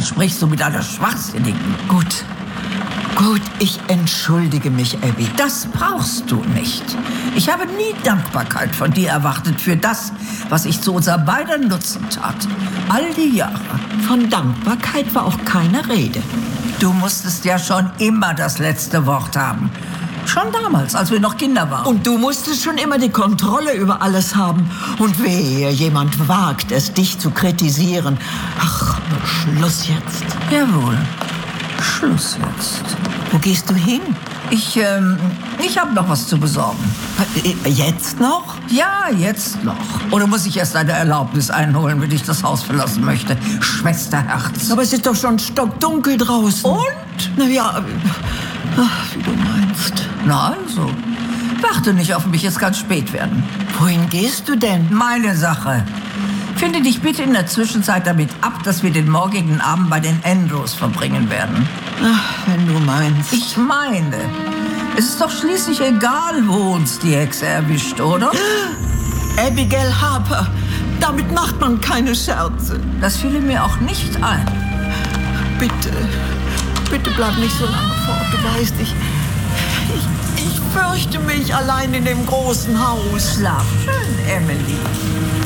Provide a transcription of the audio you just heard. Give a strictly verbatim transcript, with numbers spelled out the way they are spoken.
sprichst du mit einer Schwachsinnigen. Gut, gut, ich entschuldige mich, Abby. Das brauchst du nicht. Ich habe nie Dankbarkeit von dir erwartet für das, was ich zu unser beider Nutzen tat. All die Jahre. Von Dankbarkeit war auch keine Rede. Du musstest ja schon immer das letzte Wort haben. Schon damals, als wir noch Kinder waren. Und du musstest schon immer die Kontrolle über alles haben. Und wehe, jemand wagt es, dich zu kritisieren. Ach, Schluss jetzt. Jawohl, Schluss jetzt. Wo gehst du hin? Ich, ähm, ich habe noch was zu besorgen. Jetzt noch? Ja, jetzt noch. Oder muss ich erst eine Erlaubnis einholen, wenn ich das Haus verlassen möchte? Schwesterherz. Aber es ist doch schon stockdunkel draußen. Und? Na ja, ach, wie du meinst. Na also, warte nicht auf mich, es kann spät werden. Wohin gehst du denn? Meine Sache. Finde dich bitte in der Zwischenzeit damit ab, dass wir den morgigen Abend bei den Andrews verbringen werden. Ach, wenn du meinst. Ich meine, es ist doch schließlich egal, wo uns die Hexe erwischt, oder? Abigail Harper, damit macht man keine Scherze. Das fiel mir auch nicht ein. Bitte, bitte bleib nicht so lange fort. Du weißt, ich, ich, ich fürchte mich allein in dem großen Haus. Schlaf schön, Emily.